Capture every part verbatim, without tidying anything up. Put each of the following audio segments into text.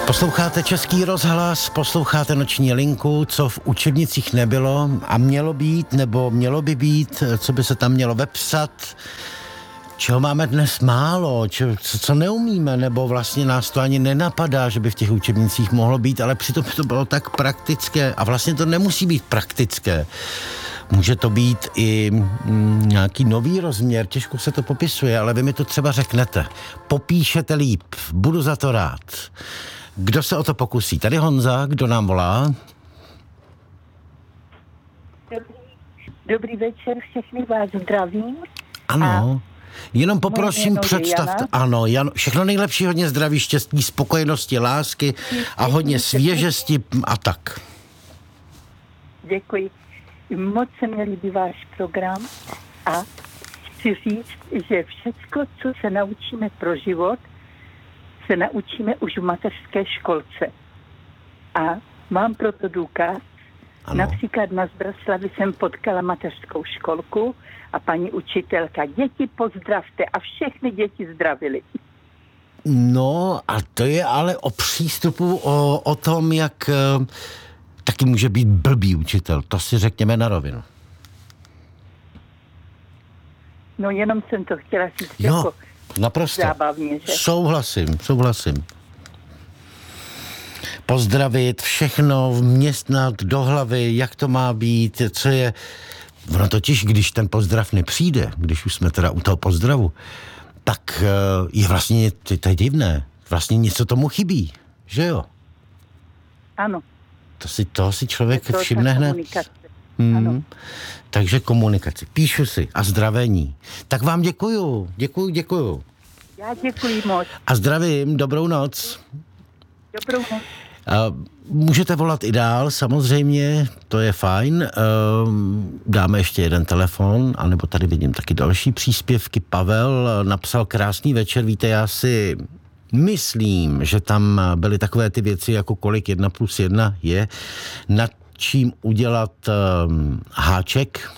Posloucháte Český rozhlas, posloucháte Noční linku, co v učebnicích nebylo a mělo být, nebo mělo by být, co by se tam mělo vepsat, čeho máme dnes málo, čo, co, co neumíme, nebo vlastně nás to ani nenapadá, že by v těch učebnicích mohlo být, ale přitom to bylo tak praktické a vlastně to nemusí být praktické. Může to být i mm, nějaký nový rozměr, těžko se to popisuje, ale vy mi to třeba řeknete. Popíšete líp, budu za to rád. Kdo se o to pokusí? Tady Honza, kdo nám volá? Dobrý, dobrý večer, všechny vás zdravím. Ano, jenom poprosím představte. Ano, Jan, všechno nejlepší, hodně zdraví, štěstí, spokojenosti, lásky a hodně svěžesti a tak. Děkuji. Moc se mi líbí váš program a chci říct, že všecko, co se naučíme pro život, se naučíme už v mateřské školce. A mám proto důkaz. Ano. Například na Zbraslavi jsem potkala mateřskou školku a paní učitelka, děti pozdravte, a všechny děti zdravily. No a to je ale o přístupu, o, o tom, jak uh, taky může být blbý učitel. To si řekněme na rovinu. No jenom jsem to chtěla říct jo, jako naprosto. Zábavně, že? Souhlasím, souhlasím. Pozdravit, všechno vměstnat do hlavy, jak to má být, co je... Ono totiž, když ten pozdrav nepřijde, když už jsme teda u toho pozdravu, tak je vlastně, to je divné, vlastně něco tomu chybí, že jo? Ano. To si, toho si člověk to všimne hned. Hmm. Ano. Takže komunikaci. Píšu si a zdravení. Tak vám děkuju, děkuju, děkuju. Já děkuji moc. A zdravím, dobrou noc. Dobrou noc. Můžete volat i dál, samozřejmě, to je fajn. Dáme ještě jeden telefon, anebo tady vidím taky další příspěvky. Pavel napsal krásný večer, víte, já si myslím, že tam byly takové ty věci, jako kolik jedna plus jedna je, nad čím udělat háček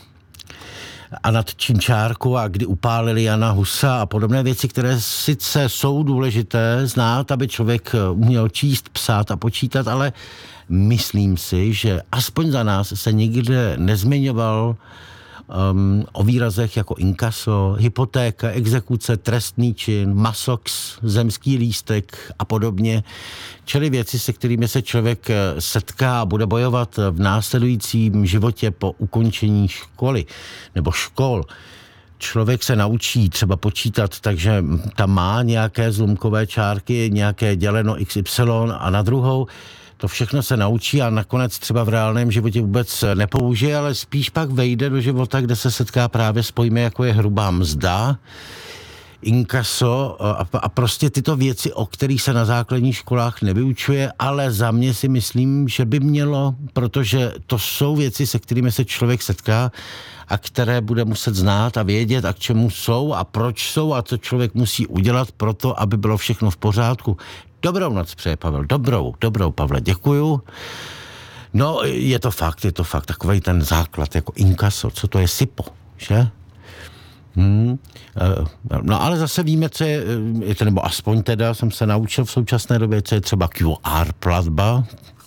a nad čím čárku a kdy upálili Jana Husa a podobné věci, které sice jsou důležité znát, aby člověk uměl číst, psát a počítat, ale myslím si, že aspoň za nás se nikde nezmiňoval um, o výrazech jako inkaso, hypotéka, exekuce, trestný čin, masox, zemský lístek a podobně. Čili věci, se kterými se člověk setká a bude bojovat v následujícím životě po ukončení školy nebo škol. Člověk se naučí třeba počítat, takže tam má nějaké zlomkové čárky, nějaké děleno iks ypsilon a na druhou to všechno se naučí a nakonec třeba v reálném životě vůbec nepoužije, ale spíš pak vejde do života, kde se setká právě s pojmy, jako je hrubá mzda, inkaso a, a prostě tyto věci, o kterých se na základních školách nevyučuje, ale za mě si myslím, že by mělo, protože to jsou věci, se kterými se člověk setká a které bude muset znát a vědět, a k čemu jsou a proč jsou a co člověk musí udělat pro to, aby bylo všechno v pořádku. Dobrou noc přeje Pavel, dobrou, dobrou Pavle, děkuju. No, je to fakt, je to fakt takovej ten základ, jako inkaso, co to je SIPO, že? Hmm. No ale zase víme, co je, je to, nebo aspoň teda jsem se naučil v současné době, co je třeba Q R platba,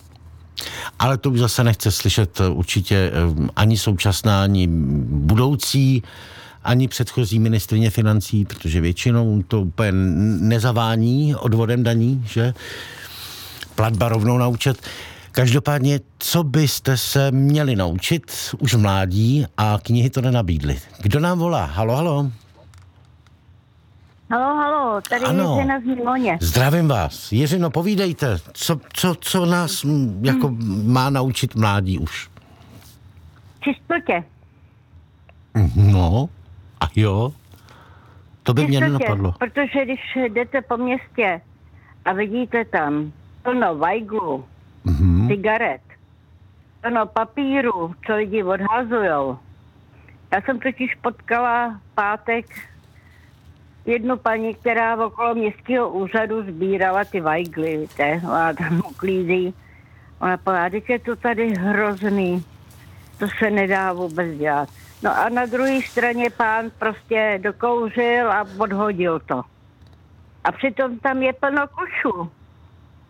ale to už zase nechce slyšet určitě ani současná, ani budoucí, ani předchozí ministryně financí, protože většinou to úplně nezavání odvodem daní, že platba rovnou naučit. Každopádně, co byste se měli naučit už v mládí a knihy to nenabídly. Kdo nám volá? Halo, halo. Halo, halo, tady ano. Je Jiřina z Mimoně. Zdravím vás. Jiřino, povídejte, co, co, co nás m, jako hmm. má naučit mládí už? Čistotě. No, a jo, to by Čistotě, mě nenapadlo. Protože když jdete po městě a vidíte tam plno vajglu, mm-hmm. cigaret, plno papíru, co lidi odhazujou. Já jsem totiž potkala v pátek jednu paní, která okolo městského úřadu sbírala ty vajgly, víte, a tam uklízí. Ona povedala, teď je to tady hrozný, to se nedá vůbec dělat. No a na druhé straně pán prostě dokouřil a odhodil to. A přitom tam je plno košů.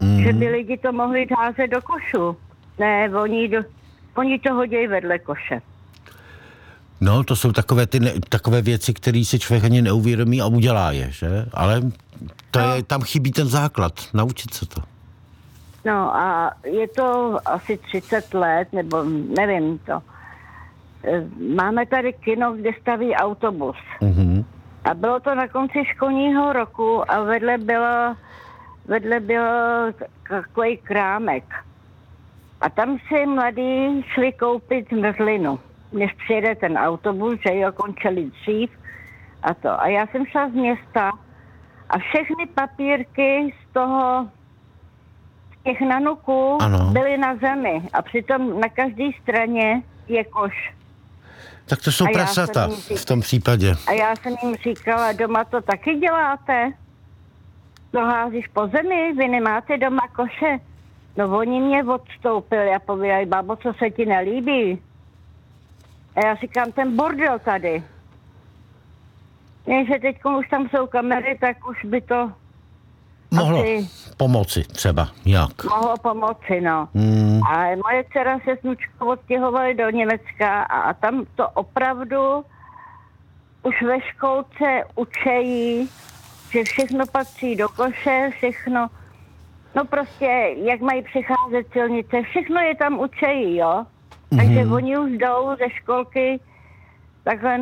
mm. že by lidi to mohli házet do košu. Ne, oni, do, oni to hodí vedle koše. No, to jsou takové, ty ne, takové věci, které si člověk ani neuvědomí a udělá je, že? Ale to no. je, tam chybí ten základ, naučit se to. No a je to asi třicet let, nebo nevím to. Máme tady kino, kde staví autobus. Mm-hmm. A bylo to na konci školního roku a vedle bylo, vedle bylo takový krámek. A tam si mladí šli koupit zmrzlinu, než přijede ten autobus, že jo, končili dřív a to. A já jsem šla z města a všechny papírky z toho, z těch nanuků ano. byly na zemi a přitom na každé straně je koš. Tak to jsou prasata v tom případě. A já jsem jim říkala, doma to taky děláte? To házíš po zemi, vy nemáte doma koše? No oni mě odstoupili a povídají, babo, co se ti nelíbí? A já říkám, ten bordel tady. Jenže teď už tam jsou kamery, tak už by to mohlo asi pomoci třeba, jak? Mohlo pomoci, no. Hmm. A moje dcera se s vnučkou odstěhovaly do Německa a tam to opravdu už ve školce učejí, že všechno patří do koše, všechno, no prostě, jak mají přecházet silnice, všechno je tam učejí, jo. Takže mm-hmm. oni už jdou ze školky takhle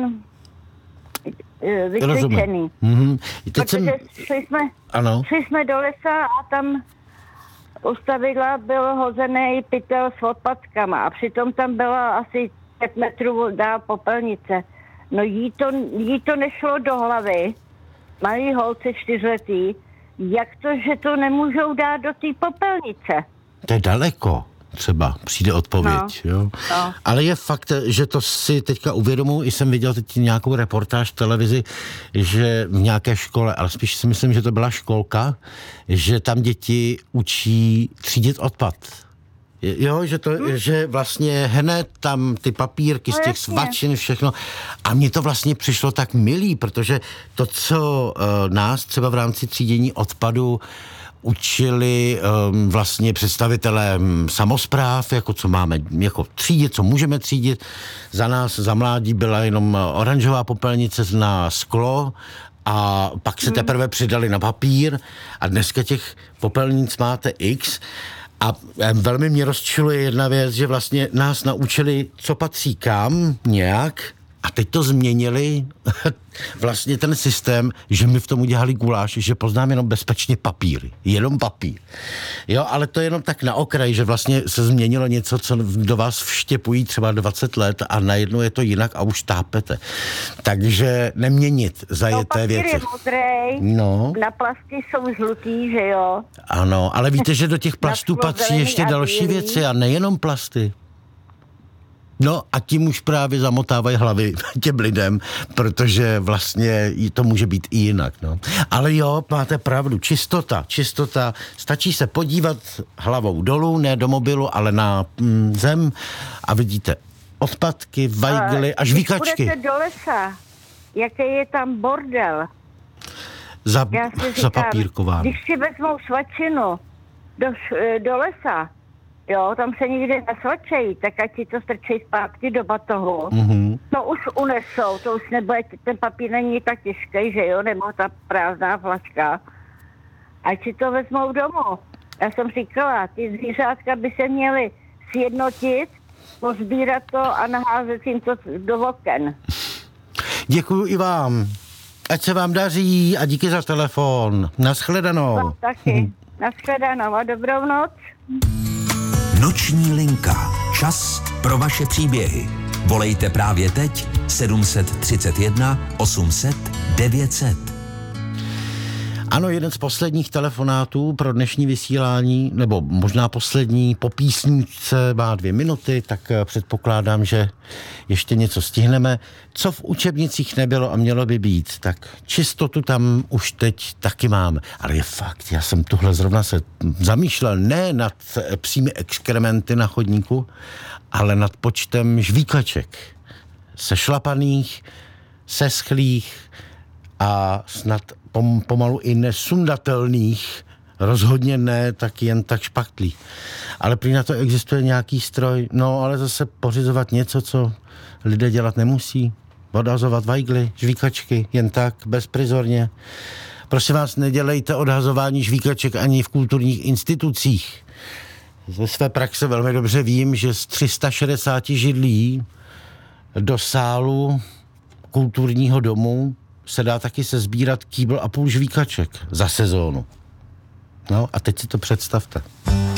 vycvičený. Mm-hmm. Protože jsem šli jsme, ano. šli jsme do lesa a tam u stavidla byl hozený pytel s odpadkama a přitom tam byla asi pět metrů dál popelnice. No jí to, jí to nešlo do hlavy, malý holce čtyřletý, jak to, že to nemůžou dát do té popelnice. To je daleko. Třeba přijde odpověď, no, jo. No. Ale je fakt, že to si teďka uvědomuji, i jsem viděl teď nějakou reportáž v televizi, že v nějaké škole, ale spíš si myslím, že to byla školka, že tam děti učí třídit odpad. Jo, že to, hmm. že vlastně hned tam ty papírky no, z těch svačin, všechno. A mně to vlastně přišlo tak milý, protože to, co uh, nás třeba v rámci třídění odpadu učili um, vlastně představitelé um, samospráv, jako co máme jako třídit, co můžeme třídit. Za nás, za mládí byla jenom oranžová popelnice na sklo a pak se teprve přidali na papír a dneska těch popelnic máte x. A velmi mě rozčiluje jedna věc, že vlastně nás naučili, co patří kam, nějak, a teď to změnili vlastně ten systém, že mi v tom udělali guláš, že poznám jenom bezpečně papíry. Jenom papír. Jo, ale to je jenom tak na okraj, že vlastně se změnilo něco, co do vás vštěpují třeba dvacet let a najednou je to jinak a už tápete. Takže neměnit zajeté no, věci. Je modrej, no. Na plasty jsou žlutý, že jo? Ano, ale víte, že do těch plastů patří ještě další věci a nejenom plasty. No a tím už právě zamotávají hlavy těm lidem, protože vlastně to může být i jinak, no. Ale jo, máte pravdu, čistota, čistota, stačí se podívat hlavou dolů, ne do mobilu, ale na mm, zem a vidíte odpadky, vajgly a žvíkačky. Když půjdete do lesa, jaký je tam bordel? Za, za papírkován. Když si vezmou svačinu do, do lesa, jo, tam se nikdy nesvačejí, tak ať si to strčejí zpátky do batohu. Mm-hmm. To už unesou, to už nebude, ten papír není tak těžký, že jo, nebo ta prázdná flaška. Ať si to vezmou domů. Já jsem říkala, ty zvířátka by se měly sjednotit, pozbírat to a naházet jim to do oken. Děkuju i vám. Ať se vám daří a díky za telefon. Naschledanou. Vám taky. Naschledanou a dobrou noc. Noční linka. Čas pro vaše příběhy. Volejte právě teď sedm set třicet jedna osm set devět set. Ano, jeden z posledních telefonátů pro dnešní vysílání, nebo možná poslední po písničce, má dvě minuty, tak předpokládám, že ještě něco stihneme. Co v učebnicích nebylo a mělo by být, tak čistotu tam už teď taky máme. Ale je fakt, já jsem tuhle zrovna se zamýšlel ne nad psími exkrementy na chodníku, ale nad počtem žvíkaček. Sešlapaných, seschlých a snad pom, pomalu i nesundatelných rozhodně ne tak jen tak špachtlí. Ale prý na to existuje nějaký stroj, no ale zase pořizovat něco, co lidé dělat nemusí. Odhazovat vajgly, žvíkačky, jen tak, bezprizorně. Prosím vás, nedělejte odhazování žvíkaček ani v kulturních institucích. Ze své praxe velmi dobře vím, že z tři sta šedesát židlí do sálu kulturního domu se dá taky sesbírat kýbl a půl žvíkaček za sezónu. No a teď si to představte.